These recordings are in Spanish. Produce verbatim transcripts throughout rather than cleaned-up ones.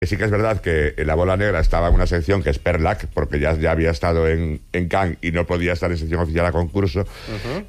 Sí que es verdad que La Bola Negra estaba en una sección que es Perlac, porque ya, ya había estado en, en Cannes y no podía estar en sección oficial a concurso. Uh-huh.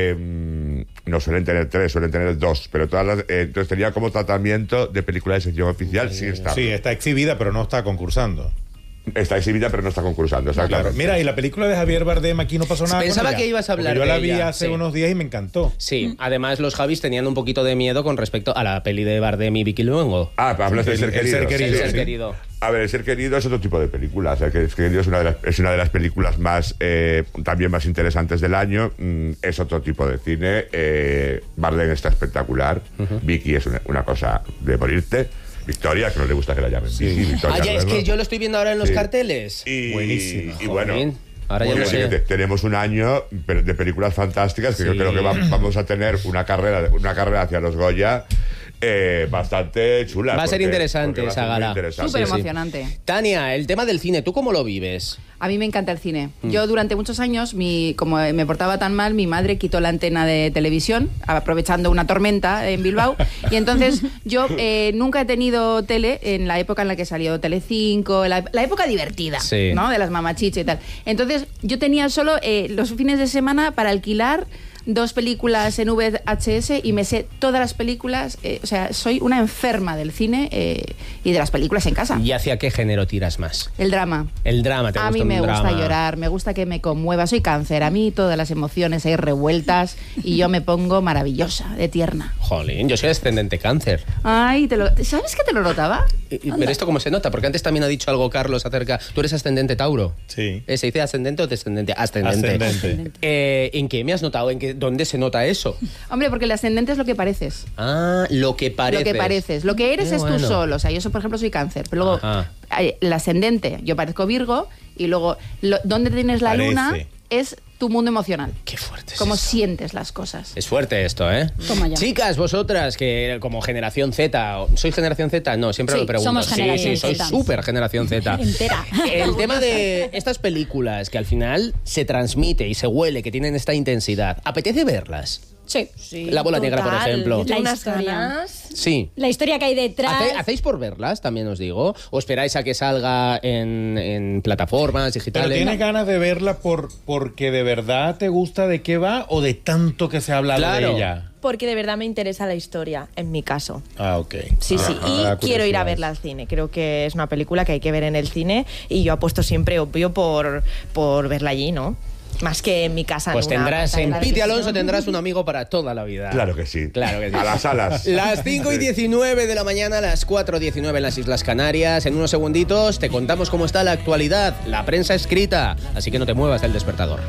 Eh, no suelen tener tres, suelen tener dos, pero todas las, eh, entonces tenía como tratamiento de película de sección oficial. Sí, está. Sí, está exhibida, pero no está concursando. Está exhibida, pero no está concursando. No, claro. Mira, y la película de Javier Bardem, aquí no pasó nada. Pensaba con ella, que ibas a hablar yo de la vi ella, hace sí. unos días y me encantó. Sí, además los Javis tenían un poquito de miedo con respecto a la peli de Bardem y Vicky Luengo. Ah, hablas de Ser Querido. El Ser Querido. El Ser sí. Querido. A ver, El Ser Querido es otro tipo de película. O sea, que El Ser Querido es una de las, es una de las películas más eh, también más interesantes del año. Mm, es otro tipo de cine. Eh, Bardem está espectacular. Uh-huh. Vicky es una, una cosa de morirte. Victoria, que no le gusta que la llamen. Sí, sí, Victoria. Ah, ya, es luego. que yo lo estoy viendo ahora en los sí. carteles. Y, Buenísimo. Y bueno, ahora ya bueno, lo sí sé. que te, tenemos un año de películas fantásticas que Sí. yo creo que va, vamos a tener una carrera, una carrera hacia los Goya eh, bastante chula. Va a ser porque, interesante porque esa va a ser muy gala. interesante. Súper Sí, sí. emocionante. Tania, el tema del cine, ¿tú cómo lo vives? A mí me encanta el cine. Mm. Yo durante muchos años, mi, como me portaba tan mal, mi madre quitó la antena de televisión, aprovechando una tormenta en Bilbao. Y entonces yo eh, nunca he tenido tele en la época en la que salió Telecinco, la, la época divertida, Sí. ¿no? De las mamachiches y tal. Entonces yo tenía solo eh, los fines de semana para alquilar dos películas en V H S y me sé todas las películas. Eh, o sea, soy una enferma del cine eh, y de las películas en casa. ¿Y hacia qué género tiras más? El drama. El drama, ¿te A gusta mí un me gusta drama? llorar, me gusta que me conmueva. Soy cáncer, a mí todas las emociones hay revueltas y yo me pongo maravillosa, de tierna. Jolín, yo soy ascendente cáncer. Ay, te lo, ¿sabes que te lo notaba? Y- y- Pero esto cómo se nota, porque antes también ha dicho algo Carlos acerca... ¿Tú eres ascendente Tauro? Sí. ¿Se dice ascendente o descendente? Ascendente. Ascendente. Eh, ¿En qué me has notado? ¿En qué, ¿Dónde se nota eso? Hombre, porque el ascendente es lo que pareces. Ah, lo que pareces. Lo que pareces. Lo que eres Qué es tú bueno. solo. O sea, yo, soy, por ejemplo, soy cáncer. Pero luego, Ajá. eh, el ascendente, yo parezco Virgo. Y luego, lo, donde tienes la Parece. luna es tu mundo emocional. Qué fuerte es Cómo esto. sientes las cosas. Es fuerte esto, ¿eh? Toma ya. Chicas, vosotras, que como generación Z, o- ¿sois generación Z? No, siempre Sí, lo pregunto. somos sí, generación sí, sois Z. súper generación Z. Entera. El tema de estas películas que al final se transmite y se huele, que tienen esta intensidad, ¿apetece verlas? Sí. Sí, La Bola Negra, por total. ejemplo. Yo tengo La unas historia. ganas. Sí. La historia que hay detrás. ¿Hace- ¿Hacéis por verlas, también os digo? ¿O esperáis a que salga en, en plataformas Pero digitales? tienes ganas de verla por porque de verdad te gusta de qué va o de tanto que se ha hablado Claro. de ella. Porque de verdad me interesa la historia, en mi caso. Ah, ok. Sí, Ah, sí. ah, Y da quiero ir a curiosidad. verla al cine. Creo que es una película que hay que ver en el cine y yo apuesto siempre, obvio, por, por verla allí, ¿no? Más que en mi casa. Pues en una tendrás, pantalla en de Piti televisión. Alonso tendrás un amigo para toda la vida. Claro que sí. Claro que sí. A las salas. Las cinco y diecinueve de la mañana, las cuatro y diecinueve en las Islas Canarias. En unos segunditos te contamos cómo está la actualidad, la prensa escrita. Así que no te muevas del despertador.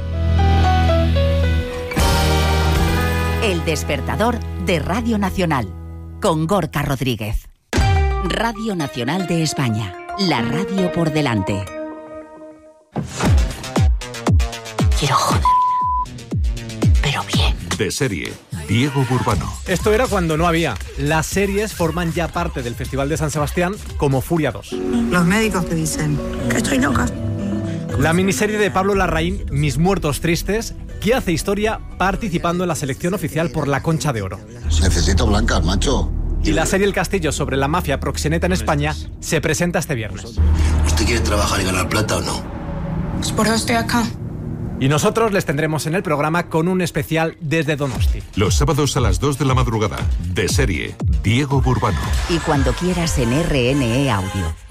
El despertador de Radio Nacional, con Gorka Rodríguez. Radio Nacional de España, la radio por delante. Quiero joderla, pero bien. De serie, Diego Burbano. Esto era cuando no había. Las series forman ya parte del Festival de San Sebastián como Furia dos. Los médicos que dicen que estoy loca. La miniserie de Pablo Larraín, Mis muertos tristes, que hace historia participando en la selección oficial por la Concha de Oro. Necesito blancas, macho. Y la serie El Castillo sobre la mafia proxeneta en España se presenta este viernes. ¿Usted quiere trabajar y ganar plata o no? Pues por eso estoy acá. Y nosotros les tendremos en el programa con un especial desde Donosti. Los sábados a las dos de la madrugada. De serie, Diego Burbano. Y cuando quieras en R N E Audio.